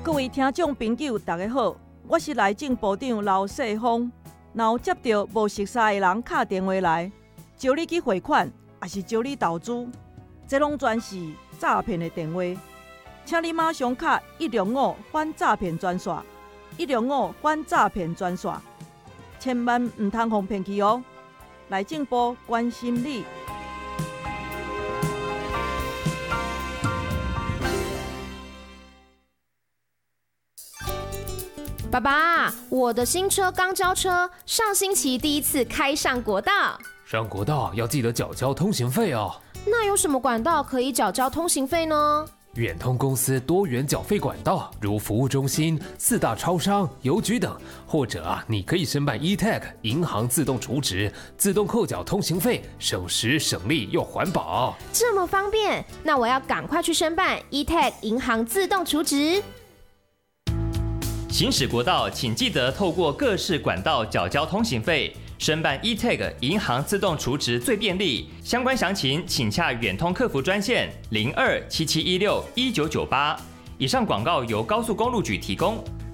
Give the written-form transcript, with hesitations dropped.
各位听众朋友，大家好，我是内政部长刘世芳。若有接到无熟悉的人打电话来，招你去汇款，还是招你投资，这拢全是诈骗的电话。请你马上卡105反诈骗专线，105反诈骗专线，千万唔通互骗去哦！内政部关心你。 爸爸，我的新车刚交车，上星期第一次开上国道。 上国道要记得缴交通行费哦。 那有什么管道可以缴交通行费呢？ 远通公司多元缴费管道，如服务中心、4大超商、邮局等，或者你可以申办 eTag 银行自动储值，自动扣缴通行费，省时省力又环保。 这么方便，那我要赶快去申办 eTag 银行自动储值。 行驶国道，请记得透过各式管道缴交通行费，申办 eTag 银行自动储值最便利。相关详情请洽远通客服专线0277161998。以上广告由高速公路局提供。